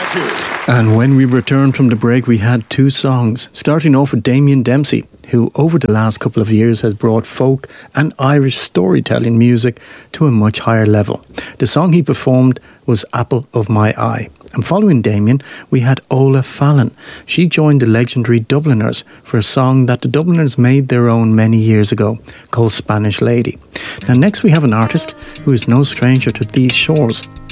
Thank you. And when we returned from the break, we had two songs, starting off with Damien Dempsey, who over the last couple of years has brought folk and Irish storytelling music to a much higher level. The song he performed was Apple of My Eye. And following Damien, we had Ola Fallon. She joined the legendary Dubliners for a song that the Dubliners made their own many years ago, called Spanish Lady. Now next we have an artist who is no stranger to these shores,